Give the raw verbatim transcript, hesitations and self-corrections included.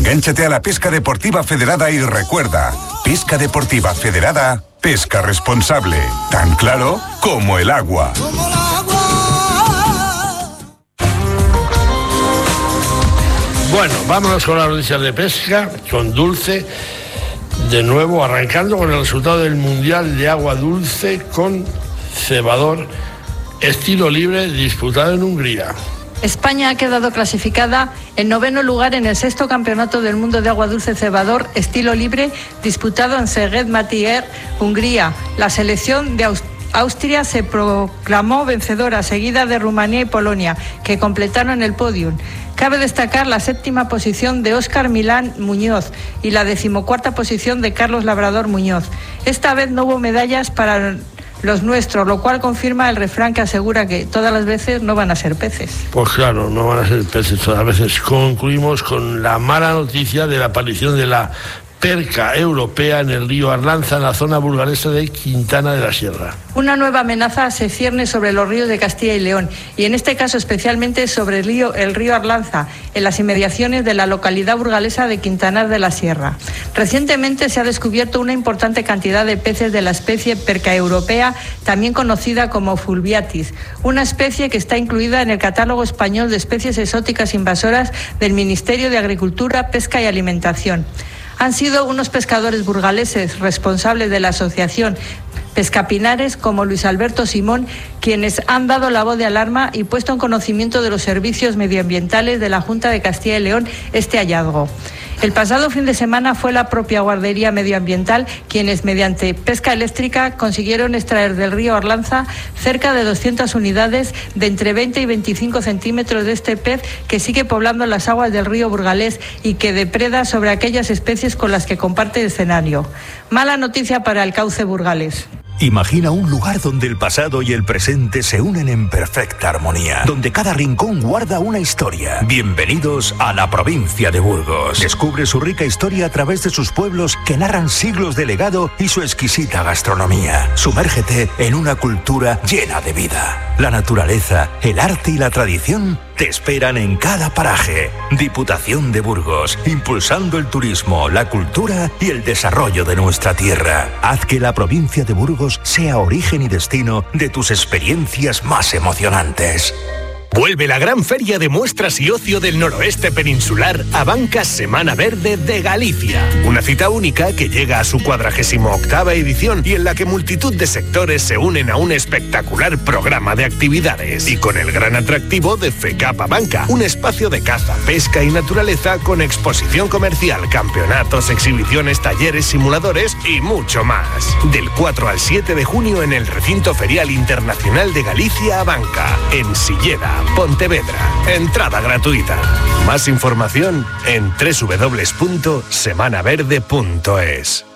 Engánchate a la pesca deportiva federada y recuerda, pesca deportiva federada, pesca responsable, tan claro como el agua. Bueno, vámonos con las noticias de pesca, con Dulce, de nuevo arrancando con el resultado del Mundial de Agua Dulce con cebador estilo libre disputado en Hungría. España ha quedado clasificada en noveno lugar en el sexto Campeonato del Mundo de Agua Dulce Cebador estilo libre disputado en Szeged-Metier, Hungría. La selección de Aust- Austria se proclamó vencedora, seguida de Rumanía y Polonia, que completaron el podium. Cabe destacar la séptima posición de Óscar Milán Muñoz y la decimocuarta posición de Carlos Labrador Muñoz. Esta vez no hubo medallas para los nuestros, lo cual confirma el refrán que asegura que todas las veces no van a ser peces. Pues claro, no van a ser peces todas las veces. Concluimos con la mala noticia de la aparición de la perca europea en el río Arlanza, en la zona burgalesa de Quintana de la Sierra. Una nueva amenaza se cierne sobre los ríos de Castilla y León, y en este caso especialmente sobre el río, el río Arlanza, en las inmediaciones de la localidad burgalesa de Quintanar de la Sierra. Recientemente se ha descubierto una importante cantidad de peces de la especie perca europea, también conocida como fulviatis, una especie que está incluida en el catálogo español de especies exóticas invasoras del Ministerio de Agricultura, Pesca y Alimentación. Han sido unos pescadores burgaleses responsables de la asociación Pescapinares, como Luis Alberto Simón, quienes han dado la voz de alarma y puesto en conocimiento de los servicios medioambientales de la Junta de Castilla y León este hallazgo. El pasado fin de semana fue la propia Guardería Medioambiental quienes, mediante pesca eléctrica, consiguieron extraer del río Arlanza cerca de doscientas unidades de entre veinte y veinticinco centímetros de este pez que sigue poblando las aguas del río burgalés y que depreda sobre aquellas especies con las que comparte escenario. Mala noticia para el cauce burgalés. Imagina un lugar donde el pasado y el presente se unen en perfecta armonía, donde cada rincón guarda una historia. Bienvenidos a la provincia de Burgos. Descubre su rica historia a través de sus pueblos que narran siglos de legado y su exquisita gastronomía. Sumérgete en una cultura llena de vida. La naturaleza, el arte y la tradición te esperan en cada paraje. Diputación de Burgos, impulsando el turismo, la cultura y el desarrollo de nuestra tierra. Haz que la provincia de Burgos sea origen y destino de tus experiencias más emocionantes. Vuelve la gran feria de muestras y ocio del noroeste peninsular a Banca Semana Verde de Galicia. Una cita única que llega a su cuadragésimo octava edición y en la que multitud de sectores se unen a un espectacular programa de actividades. Y con el gran atractivo de FECAPA Banca, un espacio de caza, pesca y naturaleza con exposición comercial, campeonatos, exhibiciones, talleres, simuladores y mucho más. Del cuatro al siete de junio en el Recinto Ferial Internacional de Galicia a Banca, en Silleda, Pontevedra. Entrada gratuita. Más información en doble u doble u doble u punto semana verde punto es.